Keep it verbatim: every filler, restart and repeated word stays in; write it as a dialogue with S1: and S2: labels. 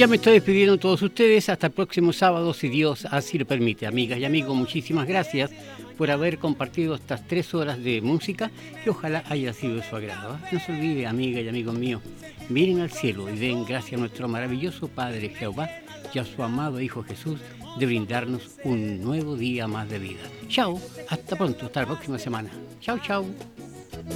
S1: ya me estoy despidiendo de todos ustedes. Hasta el próximo sábado, si Dios así lo permite. Amigas y amigos, muchísimas gracias por haber compartido estas tres horas de música y ojalá haya sido de su agrado. No se olvide, amigas y amigos míos, miren al cielo y den gracias a nuestro maravilloso Padre Jehová y a su amado Hijo Jesús de brindarnos un nuevo día más de vida. Chao, hasta pronto, hasta la próxima semana. Chao, chao.